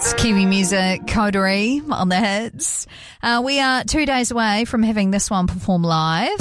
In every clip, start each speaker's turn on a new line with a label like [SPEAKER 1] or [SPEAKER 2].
[SPEAKER 1] It's Kiwi music, Coterie on the hits. We are 2 days away from having this one perform live.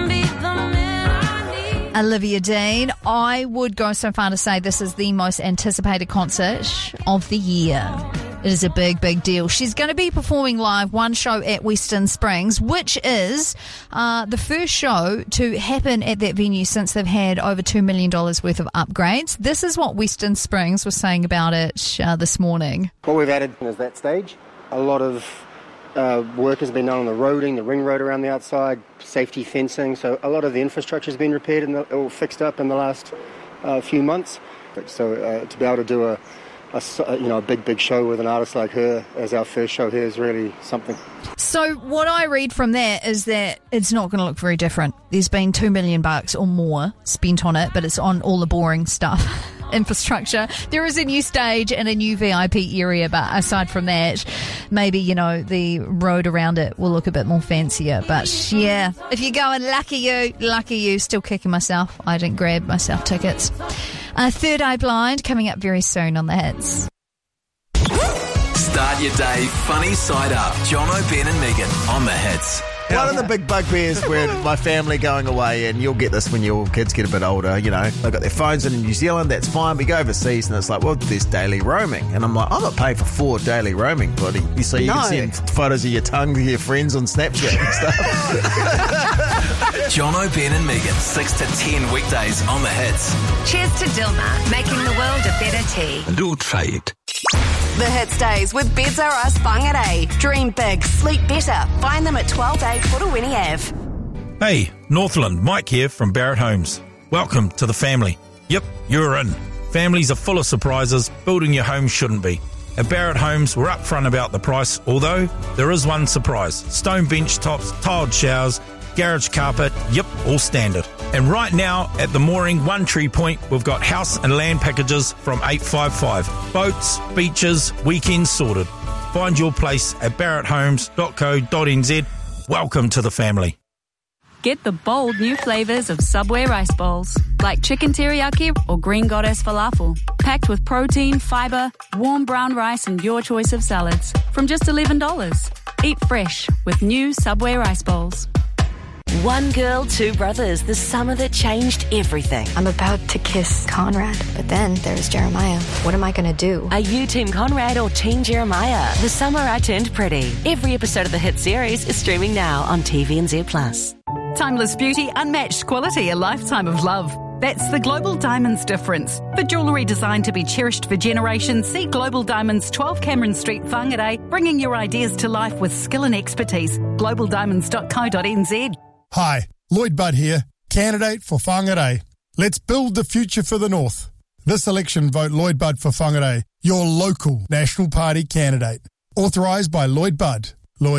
[SPEAKER 1] Olivia Dean. I would go so far to say this is the most anticipated concert of the year. It is a big, big deal. She's going to be performing live one show at Western Springs, which is the first show to happen at that venue since they've had over $2 million worth of upgrades. This is what Western Springs was saying about it this morning.
[SPEAKER 2] What we've added is that stage. A lot of work has been done on the roading, the ring road around the outside, safety fencing. So a lot of the infrastructure has been repaired and all fixed up in the last few months. So to be able to do a big show with an artist like her as our first show here is really something.
[SPEAKER 1] So what I read from that is that it's not going to look very different. There's been $2 million or more spent on it, but it's on all the boring stuff. Infrastructure. There is a new stage and a new VIP area, but aside from that, maybe, the road around it will look a bit more fancier. But yeah, if you're going, lucky you, still kicking myself. I didn't grab myself tickets. Third Eye Blind coming up very soon on the hits.
[SPEAKER 3] Start your day funny side up. Jono, Ben and Megan on the hits.
[SPEAKER 4] One of the big bugbears with my family going away, and you'll get this when your kids get a bit older, they've got their phones in New Zealand, that's fine. We go overseas and it's like, well, there's daily roaming. And I'm like, I'm not paying for 4 daily roaming, buddy. You can send photos of your tongue to your friends on Snapchat and stuff.
[SPEAKER 3] Jono, Ben and Megan, 6 to 10 weekdays on the hits.
[SPEAKER 5] Cheers to Dilmah, making the world a better tea.
[SPEAKER 3] And do try it.
[SPEAKER 5] The Hit Stays with Beds R Us Whangarei. Dream big, sleep better. Find them at 12A Purawini Ave.
[SPEAKER 6] Hey, Northland, Mike here from Barrett Homes. Welcome to the family. Yep, you're in. Families are full of surprises. Building your home shouldn't be. At Barrett Homes, we're upfront about the price, although there is one surprise. Stone bench tops, tiled showers, garage carpet, yep, all standard. And right now, at the Mooring One Tree Point, we've got house and land packages from $855. Boats, beaches, weekends sorted. Find your place at barretthomes.co.nz. Welcome to the family.
[SPEAKER 7] Get the bold new flavours of Subway rice bowls, like chicken teriyaki or green goddess falafel, packed with protein, fibre, warm brown rice and your choice of salads, from just $11. Eat fresh with new Subway rice bowls.
[SPEAKER 8] One Girl, Two Brothers, the summer that changed everything.
[SPEAKER 9] I'm about to kiss Conrad, but then there's Jeremiah. What am I going to do?
[SPEAKER 8] Are you Team Conrad or Team Jeremiah? The Summer I Turned Pretty. Every episode of the hit series is streaming now on TVNZ+.
[SPEAKER 7] Timeless beauty, unmatched quality, a lifetime of love. That's the Global Diamonds difference. For jewellery designed to be cherished for generations, see Global Diamonds 12 Cameron Street, Whangarei, bringing your ideas to life with skill and expertise. globaldiamonds.co.nz.
[SPEAKER 10] Hi, Lloyd Budd here, candidate for Whangarei. Let's build the future for the North. This election, vote Lloyd Budd for Whangarei, your local National Party candidate. Authorised by Lloyd Budd.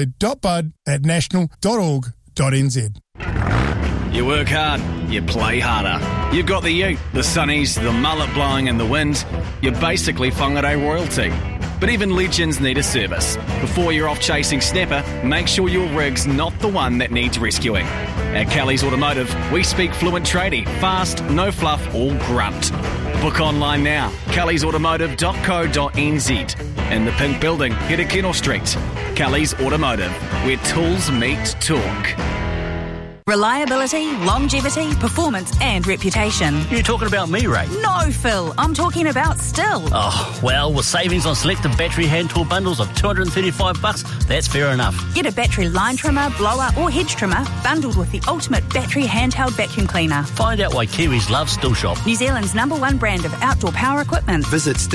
[SPEAKER 10] lloyd.budd@national.org.nz.
[SPEAKER 11] You work hard, you play harder. You've got the ute, the sunnies, the mullet blowing in the wind. You're basically Whangarei royalty. But even legends need a service. Before you're off chasing snapper, make sure your rig's not the one that needs rescuing. At Kelly's Automotive, we speak fluent tradie, fast, no fluff, all grunt. Book online now, kellysautomotive.co.nz. In the pink building, head to Kennel Street. Kelly's Automotive, where tools meet talk.
[SPEAKER 7] Reliability, longevity, performance and reputation.
[SPEAKER 12] You're talking about me, Ray?
[SPEAKER 7] No, Phil. I'm talking about Stihl.
[SPEAKER 12] Oh, well, with savings on selected battery hand tool bundles of $235, that's fair enough.
[SPEAKER 7] Get a battery line trimmer, blower or hedge trimmer bundled with the ultimate battery handheld vacuum cleaner.
[SPEAKER 12] Find out why Kiwis love Stihl Shop.
[SPEAKER 7] New Zealand's #1 brand of outdoor power equipment.
[SPEAKER 3] Visit